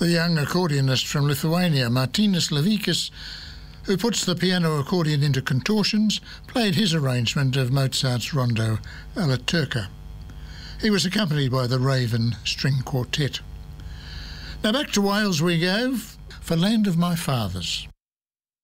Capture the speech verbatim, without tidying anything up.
The young accordionist from Lithuania, Martynas Levikas, who puts the piano accordion into contortions, played his arrangement of Mozart's rondo alla turca. He was accompanied by the Raven String Quartet. Now back to Wales we go for Land of My Fathers.